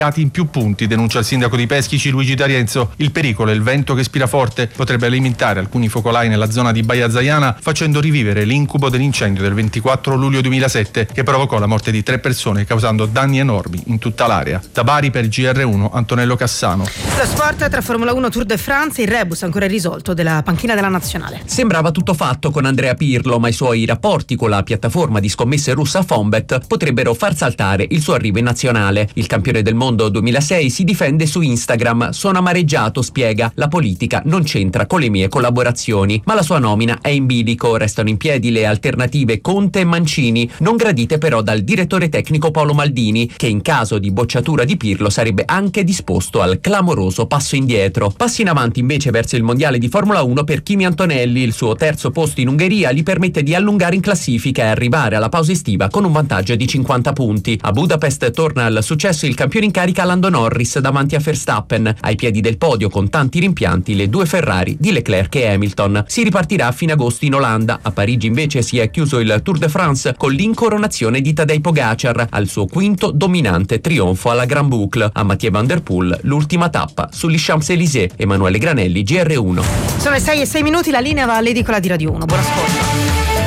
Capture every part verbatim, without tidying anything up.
in più punti, denuncia il sindaco di Peschici Luigi D'Arienzo. Il pericolo è il vento che spira forte, potrebbe alimentare alcuni focolai nella zona di Baia Zaiana, facendo rivivere l'incubo dell'incendio del ventiquattro luglio duemilasette che provocò la morte di tre persone, causando danni enormi in tutta l'area. Da Bari per G R uno Antonello Cassano. Lo sport tra Formula uno Tour de France, il rebus ancora irrisolto della panchina della nazionale. Sembrava tutto fatto con Andrea Pirlo, ma i suoi rapporti con la piattaforma di scommesse russa Fonbet potrebbero far saltare il suo arrivo in nazionale. Il campione del mondo duemilasei si difende su Instagram. Sono amareggiato, spiega. La politica non c'entra con le mie collaborazioni, ma la sua nomina è in bilico. Restano in piedi le alternative Conte e Mancini, non gradite però dal direttore tecnico Paolo Maldini, che in caso di bocciatura di Pirlo sarebbe anche disposto al clamoroso passo indietro. Passi in avanti invece verso il mondiale di Formula uno per Kimi Antonelli. Il suo terzo posto in Ungheria gli permette di allungare in classifica e arrivare alla pausa estiva con un vantaggio di cinquanta punti. A Budapest torna al successo il campione in carica Lando Norris davanti a Verstappen. Ai piedi del podio con tanti rimpianti le due Ferrari di Leclerc e Hamilton. Si ripartirà a fine agosto in Olanda. A Parigi invece si è chiuso il Tour de France con l'incoronazione di Tadej Pogacar al suo quinto dominante trionfo alla Grand Boucle. A Mathieu Van Der Poel l'ultima tappa sugli Champs-Élysées. Emanuele Granelli, G R uno. Sono le sei e sei minuti, la linea va all'edicola di Radio uno. Buon ascolto.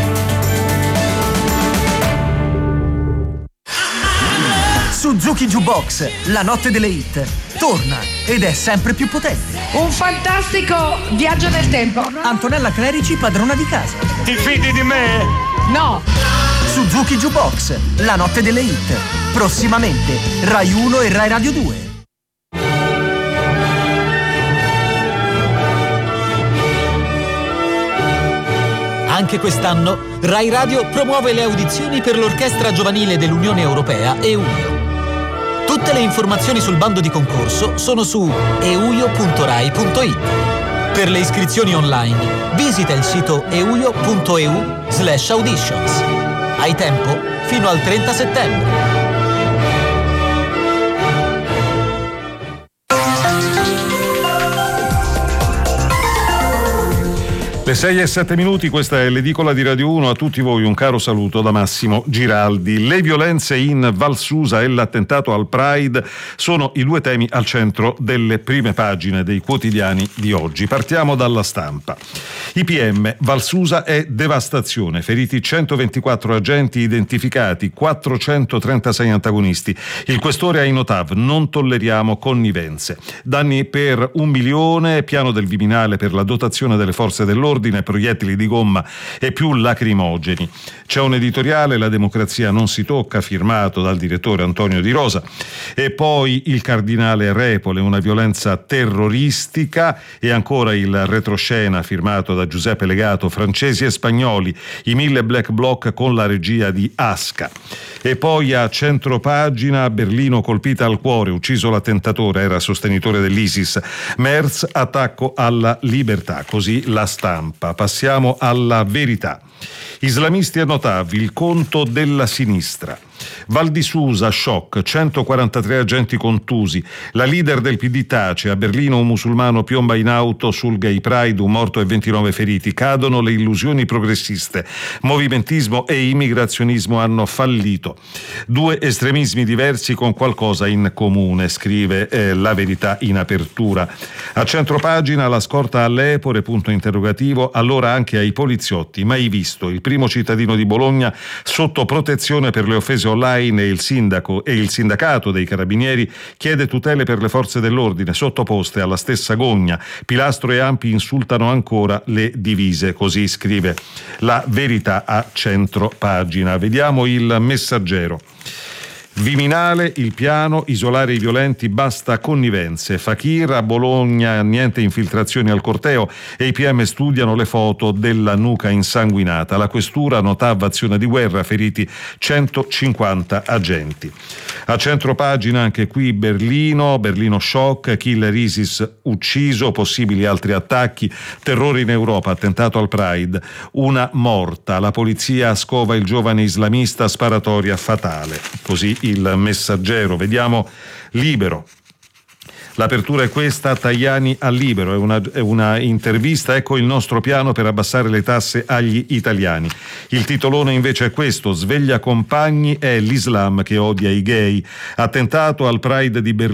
Suzuki Jukebox, la notte delle hit, torna ed è sempre più potente. Un fantastico viaggio nel tempo. Antonella Clerici, padrona di casa. Ti fidi di me? No. Suzuki Jukebox, la notte delle hit, prossimamente Rai uno e Rai Radio due. Anche quest'anno Rai Radio promuove le audizioni per l'Orchestra Giovanile dell'Unione Europea EUIO. Tutte le informazioni sul bando di concorso sono su euio punto rai punto it. Per le iscrizioni online visita il sito euio punto e u slash auditions. Hai tempo fino al trenta settembre. Le sei e sette minuti, questa è l'edicola di Radio uno. A tutti voi un caro saluto da Massimo Giraldi. Le violenze in Val Susa e l'attentato al Pride sono i due temi al centro delle prime pagine dei quotidiani di oggi. Partiamo dalla Stampa. I P M, Val Susa è devastazione, feriti centoventiquattro agenti identificati, quattrocentotrentasei antagonisti. Il questore ai Notav, non tolleriamo connivenze. Danni per un milione, piano del Viminale per la dotazione delle forze dell'ordine, proiettili di gomma e più lacrimogeni. C'è un editoriale, La democrazia non si tocca, firmato dal direttore Antonio Di Rosa. E poi il cardinale Repole, una violenza terroristica, e ancora il retroscena firmato da Giuseppe Legato, francesi e spagnoli, i mille black bloc con la regia di Asca. E poi a centropagina, Berlino colpita al cuore, ucciso l'attentatore, era sostenitore dell'ISIS. Merz, attacco alla libertà, così la Stampa. Passiamo alla Verità. Islamisti a Notav, il conto della sinistra. Val di Susa, shock, centoquarantatré agenti contusi. La leader del P D tace, a Berlino un musulmano piomba in auto sul Gay Pride, un morto e ventinove feriti. Cadono le illusioni progressiste. Movimentismo e immigrazionismo hanno fallito. Due estremismi diversi con qualcosa in comune, scrive eh, La Verità in apertura. A centropagina, la scorta all'Epore, punto interrogativo, allora anche ai poliziotti. Mai visto, il primo cittadino di Bologna sotto protezione per le offese online, e il sindaco e il sindacato dei carabinieri chiede tutele per le forze dell'ordine sottoposte alla stessa gogna. Pilastro e Ampi insultano ancora le divise, così scrive La Verità a centropagina. Vediamo il Messaggero. Viminale, il piano, isolare i violenti, basta connivenze. Fakir, a Bologna niente infiltrazioni al corteo e i P M studiano le foto della nuca insanguinata. La questura, Notav, azione di guerra, feriti centocinquanta agenti. A centropagina anche qui Berlino, Berlino shock, killer ISIS ucciso, possibili altri attacchi, terrore in Europa, attentato al Pride, una morta, la polizia scova il giovane islamista, sparatoria fatale. Così il Messaggero. Vediamo Libero. L'apertura è questa, Tajani al Libero, è una, è una intervista, ecco il nostro piano per abbassare le tasse agli italiani. Il titolone invece è questo, sveglia compagni, è l'Islam che odia i gay. Attentato al Pride di Berlino.